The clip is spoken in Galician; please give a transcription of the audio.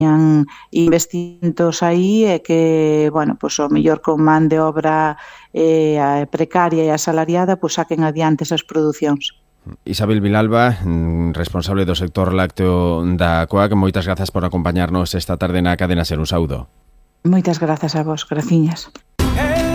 teñan investimentos aí e que, bueno, pois o mellor con man de obra precaria e asalariada, pois saquen adiante esas producións. Isabel Vilalba, responsable do sector lácteo da COAC, moitas grazas por acompañarnos esta tarde na Cadena Ser. Un saúdo. Moitas grazas a vos, graciñas.